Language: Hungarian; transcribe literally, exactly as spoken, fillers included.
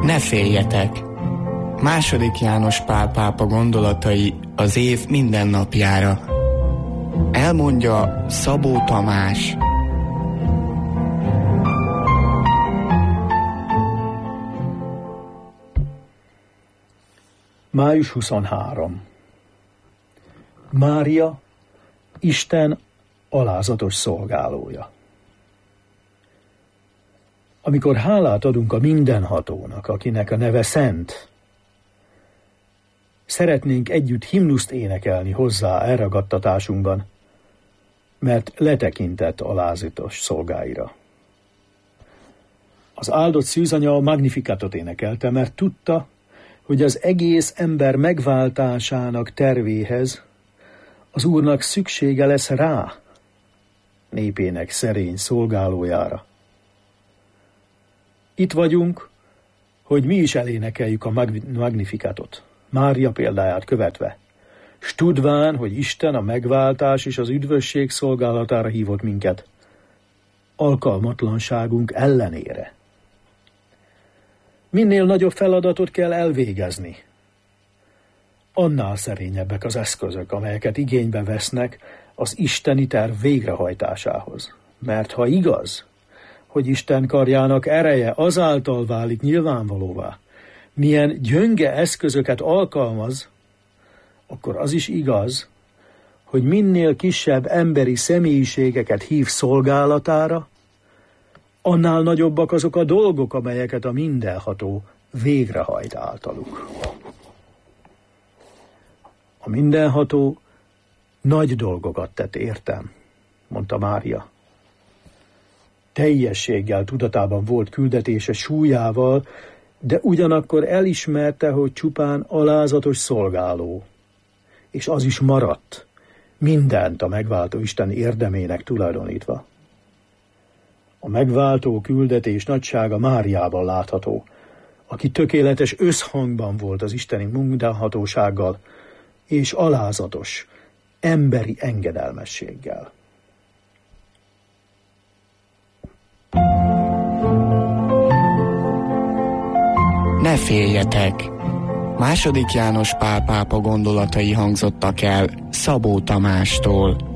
Ne féljetek! Második János Pál pápa gondolatai az év minden napjára. Elmondja Szabó Tamás. május huszonharmadika. Mária, Isten alázatos szolgálója. Amikor hálát adunk a mindenhatónak, akinek a neve Szent, szeretnénk együtt himnuszt énekelni hozzá elragadtatásunkban, mert letekintett alázatos szolgáira. Az áldott szűzanya a Magnificatot énekelte, mert tudta, hogy az egész ember megváltásának tervéhez az Úrnak szüksége lesz rá, népének szerény szolgálójára. Itt vagyunk, hogy mi is elénekeljük a Magnificatot, Mária példáját követve, s tudván, hogy Isten a megváltás és az üdvösség szolgálatára hívott minket, alkalmatlanságunk ellenére. Minél nagyobb feladatot kell elvégezni, annál szerényebbek az eszközök, amelyeket igénybe vesznek az isteni terv végrehajtásához. Mert ha igaz, hogy Isten karjának ereje azáltal válik nyilvánvalóvá, milyen gyönge eszközöket alkalmaz, akkor az is igaz, hogy minél kisebb emberi személyiségeket hív szolgálatára, annál nagyobbak azok a dolgok, amelyeket a mindenható végrehajt általuk. A mindenható nagy dolgokat tett, értem, mondta Mária. Teljességgel tudatában volt küldetése súlyával, de ugyanakkor elismerte, hogy csupán alázatos szolgáló, és az is maradt, mindent a megváltó Isten érdemének tulajdonítva. A megváltó küldetés nagysága Máriában látható, aki tökéletes összhangban volt az isteni mindenhatósággal, és alázatos, emberi engedelmességgel. Ne féljetek! Második János Pál pápa gondolatai hangzottak el Szabó Tamástól.